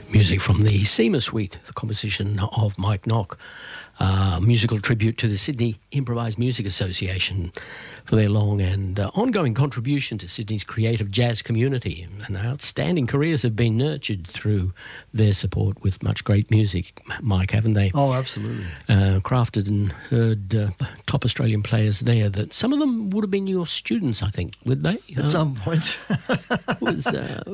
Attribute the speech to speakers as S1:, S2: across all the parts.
S1: Music from the SEMA Suite, the composition of Mike Nock, musical tribute to the Sydney Improvised Music Association for their long and ongoing contribution to Sydney's creative jazz community. And outstanding careers have been nurtured through their support with much great music, Mike, haven't they?
S2: Oh, absolutely.
S1: Crafted and heard top Australian players there that some of them would have been your students, I think, would they?
S2: At some point.
S1: Was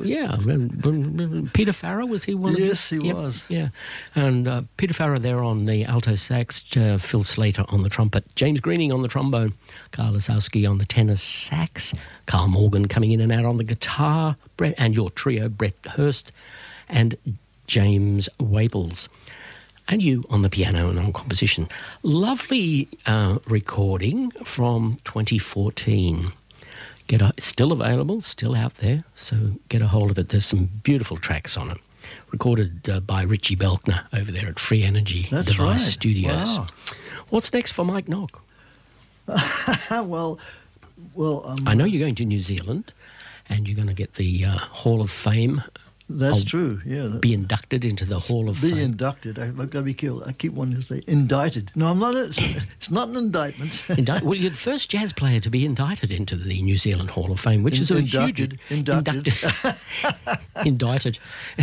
S1: Peter Farrer, was he one of them?
S2: Yes, he was.
S1: Yeah, and Peter Farrer there on the alto sax, Phil Slater on the trumpet, James Greening on the trombone, Carl Lasowski on the tenor sax, Carl Morgan coming in and out on the guitar, and your trio, Brett Hurst and James Waples, and you on the piano and on composition. Lovely recording from 2014. It's still available, still out there, so get a hold of it. There's some beautiful tracks on it. Recorded by Richie Belkner over there at Free Energy Device Studios.
S2: Wow.
S1: What's next for Mike Nock?
S2: Well,
S1: I know you're going to New Zealand and you're going to get the Hall of Fame.
S2: That's true, yeah.
S1: Be inducted into the Hall of Fame.
S2: Be inducted. I've got to be careful. I keep wanting to say indicted. No, I'm not. It's not an indictment.
S1: Well, you're the first jazz player to be indicted into the New Zealand Hall of Fame, which is a huge...
S2: Inducted.
S1: Indicted.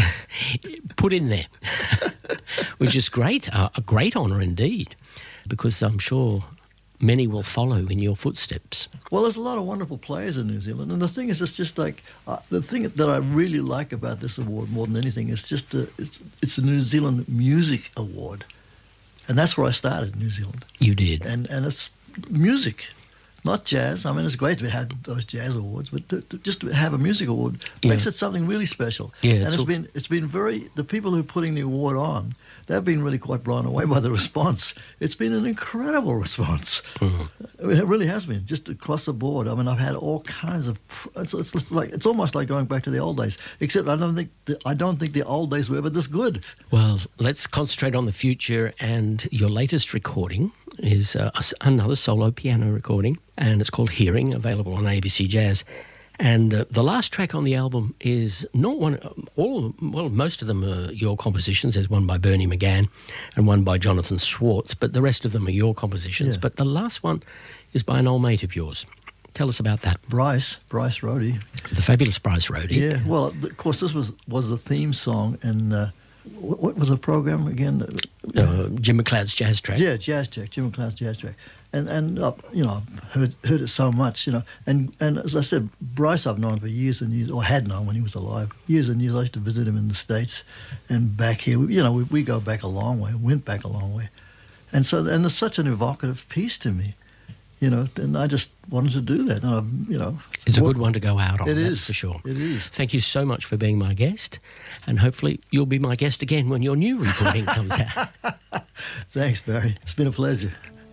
S1: Put in there. Which is great. A great honour indeed, because I'm sure many will follow in your footsteps.
S2: Well, there's a lot of wonderful players in New Zealand, and the thing is, it's just like the thing that I really like about this award more than anything is just it's a New Zealand Music Award, and that's where I started in New Zealand.
S1: You did,
S2: and it's music, not jazz. I mean, it's great to have those jazz awards, but just to have a music award makes it something really special.
S1: Yeah,
S2: and it's been very, the people who are putting the award on, they've been really quite blown away by the response. It's been an incredible response. Mm-hmm. I mean, it really has been, just across the board. I mean, I've had all kinds of... It's almost like going back to the old days, except I don't think the old days were ever this good.
S1: Well, let's concentrate on the future, and your latest recording is another solo piano recording, and it's called Hearing, available on ABC Jazz. And the last track on the album is not one... most of them are your compositions. There's one by Bernie McGann and one by Jonathan Schwartz, but the rest of them are your compositions. Yeah. But the last one is by an old mate of yours. Tell us about that.
S2: Bryce Rohde.
S1: The fabulous Bryce Rohde.
S2: Yeah, well, of course, this was the theme song in... what was the program again?
S1: Jim McLeod's Jazz Track.
S2: Yeah, Jazz Track, Jim McLeod's Jazz Track. And you know, I've heard it so much, you know. And as I said, Bryce I've known for years and years, or had known when he was alive. Years and years. I used to visit him in the States and back here. You know, we go back a long way, went back a long way. And so, and there's such an evocative piece to me, you know, and I just wanted to do that. And you know,
S1: it's a good one to go out on, that's for sure.
S2: It is.
S1: Thank you so much for being my guest, and hopefully you'll be my guest again when your new recording comes out.
S2: Thanks, Barry. It's been a pleasure.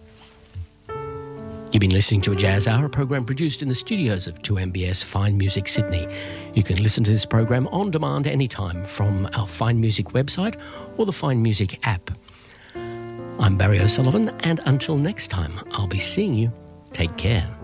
S1: You've been listening to a Jazz Hour, a program produced in the studios of 2MBS Fine Music Sydney. You can listen to this program on demand anytime from our Fine Music website or the Fine Music app. I'm Barry O'Sullivan, and until next time, I'll be seeing you. Take care.